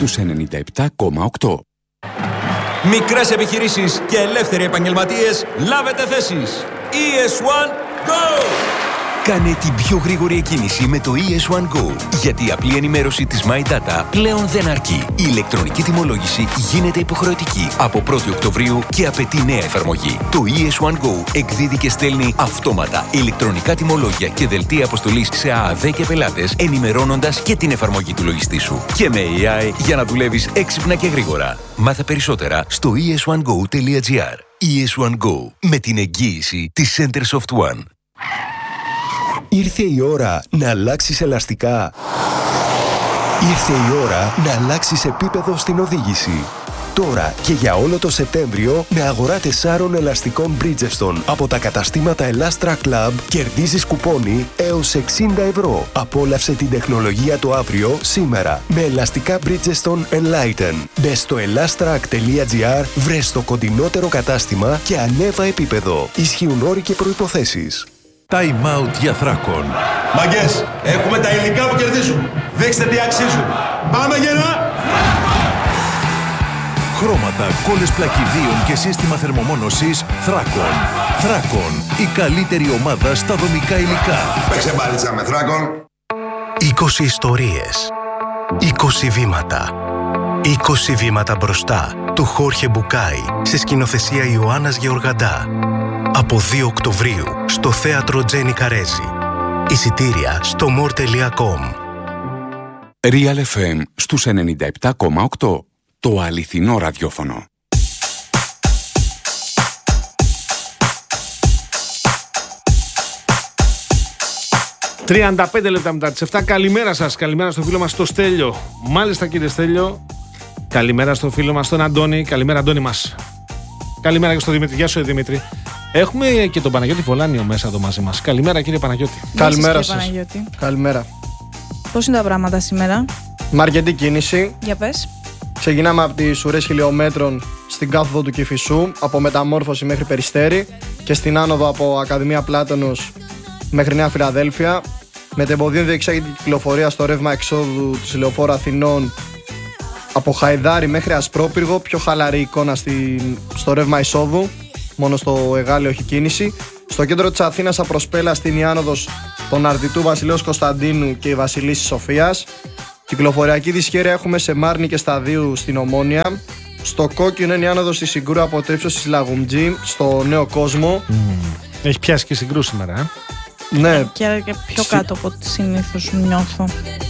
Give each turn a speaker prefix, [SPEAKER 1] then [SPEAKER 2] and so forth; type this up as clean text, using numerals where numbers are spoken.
[SPEAKER 1] στους 97,8.
[SPEAKER 2] Μικρές επιχειρήσεις και ελεύθεροι επαγγελματίες, λάβετε θέσεις. ES1 Go!
[SPEAKER 3] Κάνε την πιο γρήγορη εκκίνηση με το ES1 Go. Γιατί η απλή ενημέρωση της My Data πλέον δεν αρκεί. Η ηλεκτρονική τιμολόγηση γίνεται υποχρεωτική από 1η Οκτωβρίου και απαιτεί νέα εφαρμογή. Το ES1 Go εκδίδει και στέλνει αυτόματα ηλεκτρονικά τιμολόγια και δελτία αποστολής σε ΑΑΔ και πελάτες, ενημερώνοντας και την εφαρμογή του λογιστή σου. Και με AI για να δουλεύεις έξυπνα και γρήγορα. Μάθε περισσότερα στο es1go.gr. ES1 Go, με την εγγύηση της Centersoft One.
[SPEAKER 4] Ήρθε η ώρα να αλλάξεις ελαστικά. Ήρθε η ώρα να αλλάξεις επίπεδο στην οδήγηση. Τώρα και για όλο το Σεπτέμβριο, με αγορά 4 ελαστικών Bridgestone από τα καταστήματα Elastra Club κερδίζεις κουπόνι έως 60 ευρώ. Απόλαυσε την τεχνολογία το αύριο, σήμερα, με ελαστικά Bridgestone Enlighten. Μπες στο elastrac.gr, βρες το κοντινότερο κατάστημα και ανέβα επίπεδο. Ισχύουν όροι και προϋποθέσεις.
[SPEAKER 5] Time out για Θράκον.
[SPEAKER 6] Μαγκές, έχουμε τα υλικά που κερδίζουν. Δείξτε τι αξίζουν. Πάμε γερά!
[SPEAKER 5] Χρώματα, κόλλες πλακιδίων και σύστημα θερμομόνωσης Θράκον. Θράκον, η καλύτερη ομάδα στα δομικά υλικά.
[SPEAKER 6] Παίξε μπάλιτσα με Θράκον.
[SPEAKER 4] 20 ιστορίες. 20 βήματα. 20 βήματα μπροστά του Χόρχε Μπουκάι σε σκηνοθεσία Ιωάννας Γεωργαντά. Από 2 Οκτωβρίου στο θέατρο Τζένι Καρέζη. Εισιτήρια στο more.com.
[SPEAKER 1] Real FM στους 97,8. Το αληθινό ραδιόφωνο.
[SPEAKER 7] «35 λεπτά μετά τις 7. Καλημέρα σας, καλημέρα στο φίλο μας το Στέλιο. Μάλιστα κύριε Στέλιο. Καλημέρα στο φίλο μας τον Αντώνη. Καλημέρα Αντώνη μας. Καλημέρα και στο Δημήτρη. Γεια σου Δημήτρη. Έχουμε και τον Παναγιώτη Βολάνιο μέσα εδώ μαζί μας. Καλημέρα κύριε Παναγιώτη.
[SPEAKER 8] Καλημέρα σας. Καλημέρα.
[SPEAKER 9] Πώς είναι τα πράγματα σήμερα?
[SPEAKER 8] Με αρκετή κίνηση.
[SPEAKER 9] Για πες.
[SPEAKER 8] Ξεκινάμε από τις ουρές χιλιόμετρων στην κάθοδο του Κηφισού, από Μεταμόρφωση μέχρι Περιστέρι, και στην άνοδο από Ακαδημία Πλάτωνος μέχρι Νέα Φιλαδέλφια. Με τεμποδίων διεξάγεται η κυκλοφορία στο ρεύμα εξόδου της Λεωφόρου Αθηνών από Χαϊδάρι μέχρι Ασπρόπυργο. Πιο χαλαρή εικόνα στο ρεύμα εισόδου. Μόνο στο Εγάλεο έχει κίνηση. Στο κέντρο της Αθήνας απροσπέλα στην η άνοδος των Αρτιτού Βασιλέως Κωνσταντίνου και η Βασιλίσσης Σοφίας. Κυκλοφοριακή δυσχέρεια έχουμε σε Μάρνη και Σταδίου στην Ομόνια. Στο κόκκινο είναι η άνοδος της Συγκρού από Τρύψος της Λαγουμτζή στο Νέο Κόσμο.
[SPEAKER 7] Έχει πιάσει και Συγκρού σήμερα,
[SPEAKER 8] Ναι.
[SPEAKER 9] Και πιο κάτω από ό,τι συνήθως νιώθω.